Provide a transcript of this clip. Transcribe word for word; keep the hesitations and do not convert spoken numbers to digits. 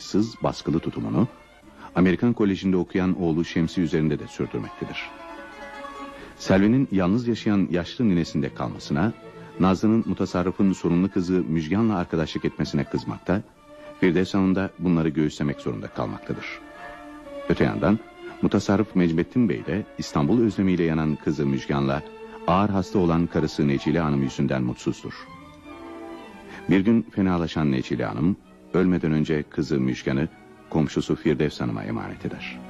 ıssız, baskılı tutumunu Amerikan Koleji'nde okuyan oğlu Şemsi üzerinde de sürdürmektedir. Selvi'nin yalnız yaşayan yaşlı ninesinde kalmasına, Nazlı'nın mutasarrıfın sorunlu kızı Müjgan'la arkadaşlık etmesine kızmakta, Firdevs Hanım da bunları göğüslemek zorunda kalmaktadır. Öte yandan mutasarrıf Necmettin Bey de İstanbul özlemiyle yanan kızı Müjgan'la ağır hasta olan karısı Necile Hanım yüzünden mutsuzdur. Bir gün fenalaşan Necile Hanım, ölmeden önce kızı Müjgan'ı komşusu Firdevs Hanım'a emanet eder.